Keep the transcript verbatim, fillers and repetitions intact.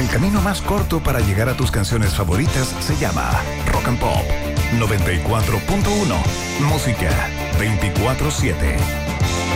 El camino más corto para llegar a tus canciones favoritas se llama Rock and Pop noventa y cuatro punto uno. Música veinticuatro siete.